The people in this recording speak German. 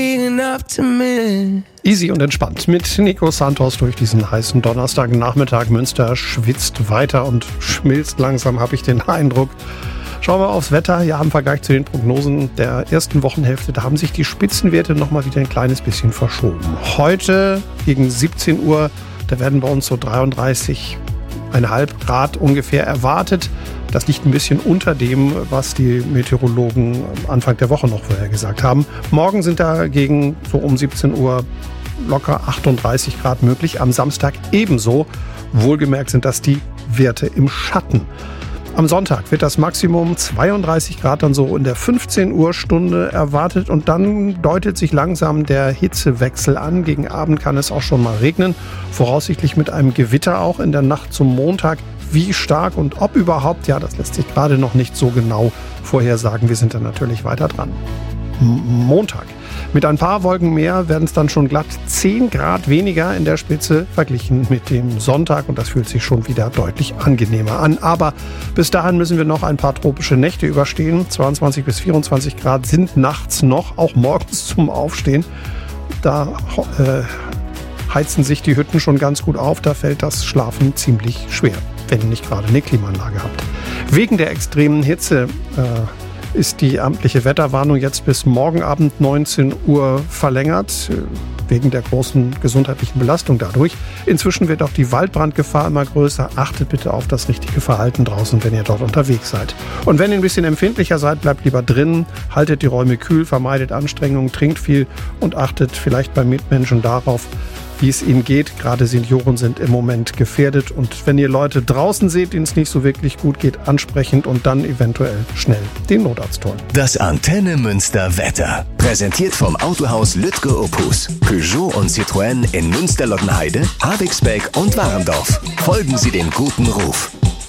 Easy und entspannt mit Nico Santos durch diesen heißen Donnerstagnachmittag. Münster schwitzt weiter und schmilzt langsam, habe ich den Eindruck. Schauen wir aufs Wetter. Ja, im Vergleich zu den Prognosen der ersten Wochenhälfte, da haben sich die Spitzenwerte nochmal wieder ein kleines bisschen verschoben. Heute gegen 17 Uhr, da werden bei uns so 33,5 Grad ungefähr erwartet. Das liegt ein bisschen unter dem, was die Meteorologen Anfang der Woche noch vorhergesagt haben. Morgen sind dagegen so um 17 Uhr locker 38 Grad möglich. Am Samstag ebenso. Wohlgemerkt sind das die Werte im Schatten. Am Sonntag wird das Maximum 32 Grad dann so in der 15 Uhr Stunde erwartet und dann deutet sich langsam der Hitzewechsel an. Gegen Abend kann es auch schon mal regnen, voraussichtlich mit einem Gewitter auch in der Nacht zum Montag. Wie stark und ob überhaupt, ja, das lässt sich gerade noch nicht so genau vorhersagen. Wir sind dann natürlich weiter dran. Montag. Mit ein paar Wolken mehr werden es dann schon glatt 10 Grad weniger in der Spitze verglichen mit dem Sonntag und das fühlt sich schon wieder deutlich angenehmer an. Aber bis dahin müssen wir noch ein paar tropische Nächte überstehen. 22 bis 24 Grad sind nachts noch, auch morgens zum Aufstehen. Da heizen sich die Hütten schon ganz gut auf, da fällt das Schlafen ziemlich schwer, wenn ihr nicht gerade eine Klimaanlage habt. Wegen der extremen Hitze ist die amtliche Wetterwarnung jetzt bis morgen Abend 19 Uhr verlängert, wegen der großen gesundheitlichen Belastung dadurch. Inzwischen wird auch die Waldbrandgefahr immer größer. Achtet bitte auf das richtige Verhalten draußen, wenn ihr dort unterwegs seid. Und wenn ihr ein bisschen empfindlicher seid, bleibt lieber drin, haltet die Räume kühl, vermeidet Anstrengungen, trinkt viel und achtet vielleicht bei Mitmenschen darauf, wie es ihnen geht. Gerade Senioren sind im Moment gefährdet. Und wenn ihr Leute draußen seht, denen es nicht so wirklich gut geht, ansprechend und dann eventuell schnell den Notarzt holen. Das Antenne Münster Wetter. Präsentiert vom Autohaus Lütke Opus. Peugeot und Citroën in Münster-Lottenheide, Havixbeck und Warendorf. Folgen Sie dem guten Ruf.